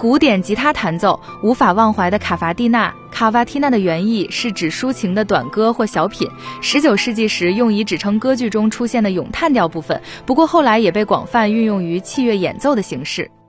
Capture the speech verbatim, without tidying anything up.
古典吉他弹奏，无法忘怀的卡伐蒂娜。卡瓦蒂娜的原意是指抒情的短歌或小品，十九世纪时用以指称歌剧中出现的咏叹调部分，不过后来也被广泛运用于器乐演奏的形式。